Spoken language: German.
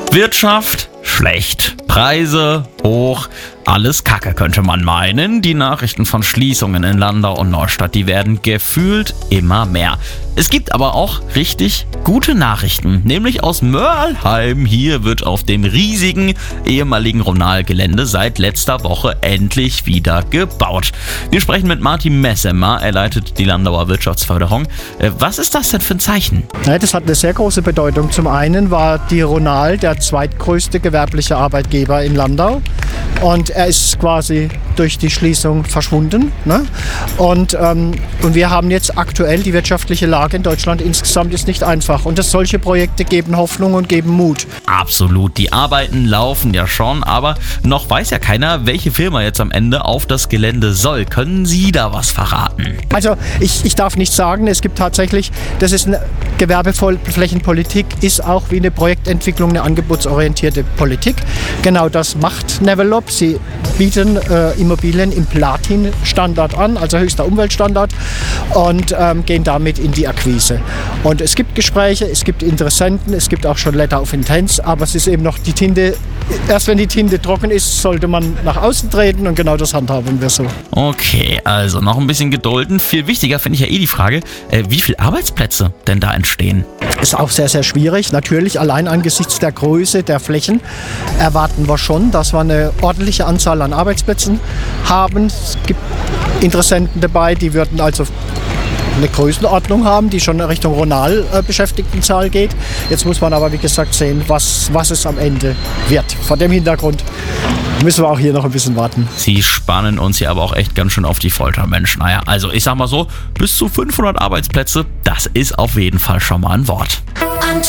Wirtschaft schlecht, Preise hoch, alles Kacke könnte man meinen. Die Nachrichten von Schließungen in Landau und Neustadt, die werden gefühlt immer mehr. Es gibt aber auch richtig gute Nachrichten, nämlich aus Mörlheim. Hier wird auf dem riesigen ehemaligen Ronal-Gelände seit letzter Woche endlich wieder gebaut. Wir sprechen mit Martin Messemer, er leitet die Landauer Wirtschaftsförderung. Was ist das denn für ein Zeichen? Ja, das hat eine sehr große Bedeutung. Zum einen war die Ronal der zweitgrößte gewerbliche Arbeitgeber in Landau und er ist quasi durch die Schließung verschwunden. Ne? Und wir haben jetzt aktuell die wirtschaftliche Lage in Deutschland insgesamt ist nicht einfach. Und solche Projekte geben Hoffnung und geben Mut. Absolut, die Arbeiten laufen ja schon, aber noch weiß ja keiner, welche Firma jetzt am Ende auf das Gelände soll. Können Sie da was verraten? Also ich darf nicht sagen, es gibt tatsächlich, das ist eine Gewerbeflächenpolitik, ist auch wie eine Projektentwicklung eine angebotsorientierte Politik. Genau das macht Nevelop. Sie bieten Immobilien im Platin-Standard an, also höchster Umweltstandard, und gehen damit in die Akquise. Und es gibt Gespräche, es gibt Interessenten, es gibt auch schon Letter of Intents, aber es ist eben noch die Tinte, erst wenn die Tinte trocken ist, sollte man nach außen treten und genau das handhaben wir so. Okay, also noch ein bisschen gedulden. Viel wichtiger finde ich ja die Frage, wie viele Arbeitsplätze denn da entstehen? Ist auch sehr, sehr schwierig. Natürlich allein angesichts der Größe der Flächen erwarten wir schon, dass wir eine ordentliche Anzahl an Arbeitsplätzen haben. Es gibt Interessenten dabei, die würden also eine Größenordnung haben, die schon in Richtung Ronal-Beschäftigtenzahl geht. Jetzt muss man aber, wie gesagt, sehen, was es am Ende wird. Vor dem Hintergrund müssen wir auch hier noch ein bisschen warten. Sie spannen uns hier aber auch echt ganz schön auf die Folter, Mensch. Naja, also ich sag mal so, bis zu 500 Arbeitsplätze, das ist auf jeden Fall schon mal ein Wort.